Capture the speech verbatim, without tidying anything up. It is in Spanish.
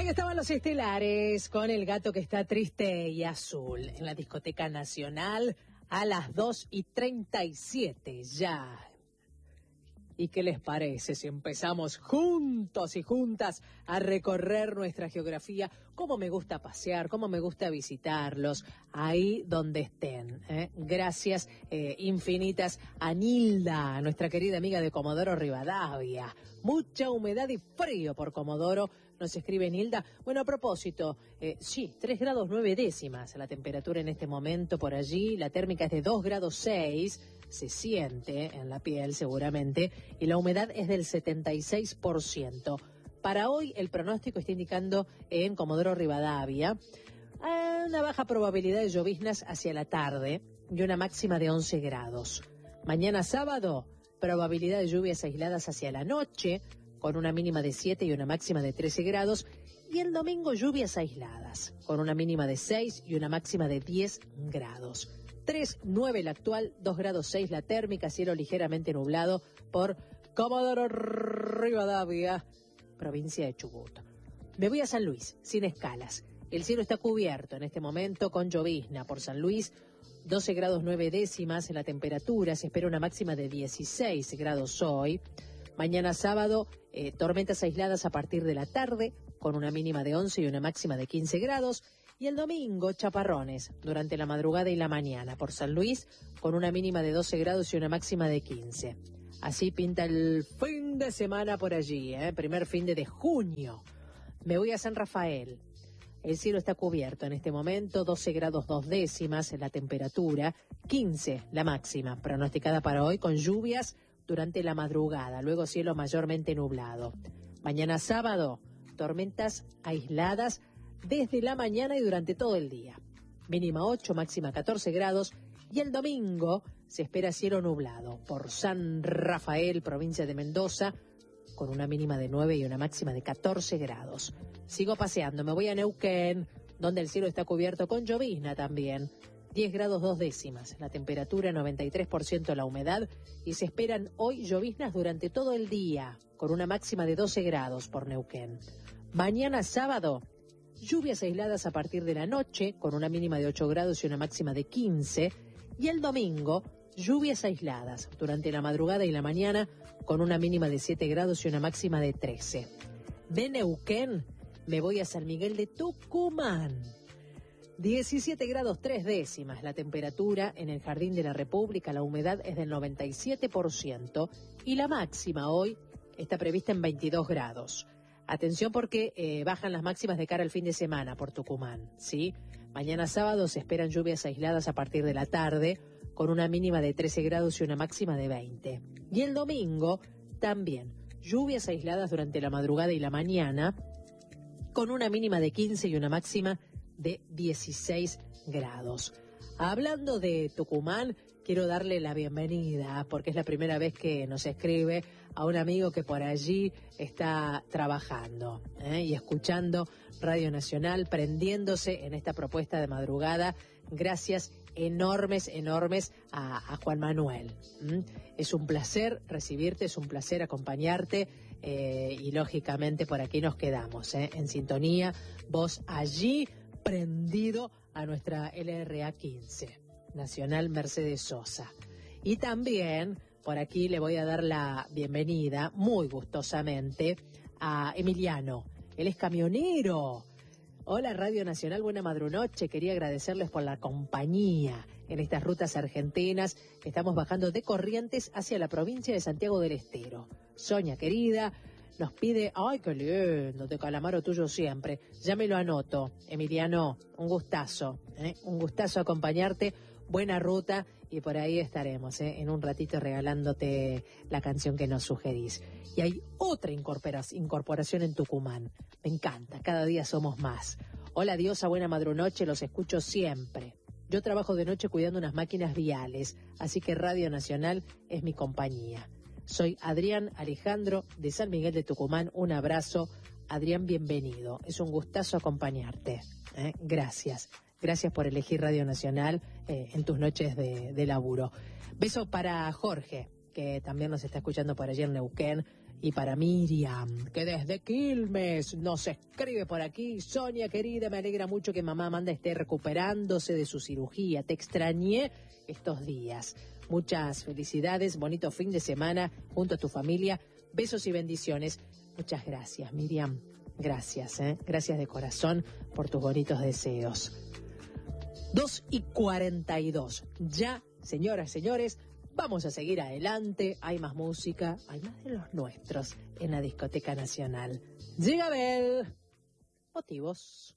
Ahí estaban los estelares con el gato que está triste y azul en la Discoteca Nacional a las dos y treinta y siete ya. ¿Y qué les parece si empezamos juntos y juntas a recorrer nuestra geografía? Cómo me gusta pasear, cómo me gusta visitarlos, ahí donde estén, ¿eh? Gracias eh, infinitas a Nilda, nuestra querida amiga de Comodoro Rivadavia. Mucha humedad y frío por Comodoro, nos escribe Nilda. Bueno, a propósito, eh, sí, tres grados nueve décimas la temperatura en este momento por allí, la térmica es de dos grados seis, se siente en la piel seguramente, y la humedad es del setenta y seis por ciento. Para hoy el pronóstico está indicando en Comodoro Rivadavia una baja probabilidad de lloviznas hacia la tarde y una máxima de once grados. Mañana sábado, probabilidad de lluvias aisladas hacia la noche, con una mínima de siete y una máxima de trece grados. Y el domingo lluvias aisladas, con una mínima de seis y una máxima de diez grados. tres nueve la actual, dos grados seis la térmica, cielo ligeramente nublado por Comodoro Rivadavia, provincia de Chubut. Me voy a San Luis, sin escalas. El cielo está cubierto en este momento con llovizna por San Luis, doce grados nueve décimas en la temperatura, se espera una máxima de dieciséis grados hoy. Mañana sábado, eh, tormentas aisladas a partir de la tarde, con una mínima de once y una máxima de quince grados. Y el domingo, chaparrones durante la madrugada y la mañana por San Luis, con una mínima de doce grados y una máxima de quince. Así pinta el fin de semana por allí, ¿eh? Primer fin de, de junio. Me voy a San Rafael. El cielo está cubierto en este momento, doce grados dos décimas la temperatura, quince la máxima, pronosticada para hoy con lluvias durante la madrugada, luego cielo mayormente nublado. Mañana sábado, tormentas aisladas desde la mañana y durante todo el día. Mínima ocho, máxima catorce grados. Y el domingo se espera cielo nublado por San Rafael, provincia de Mendoza, con una mínima de nueve y una máxima de catorce grados. Sigo paseando, me voy a Neuquén, donde el cielo está cubierto con llovizna también. diez grados dos décimas, la temperatura noventa y tres por ciento la humedad, y se esperan hoy lloviznas durante todo el día, con una máxima de doce grados por Neuquén. Mañana sábado, lluvias aisladas a partir de la noche, con una mínima de ocho grados y una máxima de quince. Y el domingo, lluvias aisladas durante la madrugada y la mañana, con una mínima de siete grados y una máxima de trece. De Neuquén, me voy a San Miguel de Tucumán. diecisiete grados tres décimas la temperatura en el Jardín de la República, la humedad es del noventa y siete por ciento y la máxima hoy está prevista en veintidós grados. Atención porque eh, bajan las máximas de cara al fin de semana por Tucumán, ¿sí? Mañana sábado se esperan lluvias aisladas a partir de la tarde, con una mínima de trece grados y una máxima de veinte. Y el domingo también, lluvias aisladas durante la madrugada y la mañana, con una mínima de quince y una máxima de dieciséis grados. Hablando de Tucumán, quiero darle la bienvenida, porque es la primera vez que nos escribe, a un amigo que por allí está trabajando ¿eh? y escuchando Radio Nacional, prendiéndose en esta propuesta de madrugada. Gracias enormes, enormes a, a Juan Manuel. ¿Mm? Es un placer recibirte, es un placer acompañarte eh, y lógicamente por aquí nos quedamos ¿eh? en sintonía. Vos allí prendido a nuestra L R A quince, Nacional Mercedes Sosa. Y también por aquí le voy a dar la bienvenida, muy gustosamente, a Emiliano. Él es camionero. Hola Radio Nacional, buena madrunoche. Quería agradecerles por la compañía en estas rutas argentinas que estamos bajando de Corrientes hacia la provincia de Santiago del Estero. Sonia querida, nos pide, ay, qué lindo, de Calamaro tuyo siempre. Ya me lo anoto, Emiliano, un gustazo, ¿eh? un gustazo acompañarte, buena ruta y por ahí estaremos, ¿eh? en un ratito regalándote la canción que nos sugerís. Y hay otra incorporación en Tucumán, me encanta, cada día somos más. Hola Diosa, buena madrunoche, los escucho siempre. Yo trabajo de noche cuidando unas máquinas viales, así que Radio Nacional es mi compañía. Soy Adrián Alejandro de San Miguel de Tucumán. Un abrazo. Adrián, bienvenido. Es un gustazo acompañarte. ¿eh? Gracias. Gracias por elegir Radio Nacional eh, en tus noches de, de laburo. Beso para Jorge, que también nos está escuchando por allí en Neuquén. Y para Miriam, que desde Quilmes nos escribe por aquí. Sonia, querida, me alegra mucho que mamá Amanda esté recuperándose de su cirugía. Te extrañé estos días. Muchas felicidades, bonito fin de semana junto a tu familia. Besos y bendiciones. Muchas gracias, Miriam. Gracias, ¿eh? Gracias de corazón por tus bonitos deseos. dos y cuarenta y dos. Ya, señoras, señores, vamos a seguir adelante. Hay más música, hay más de los nuestros en la Discoteca Nacional. Llega Bel. Motivos.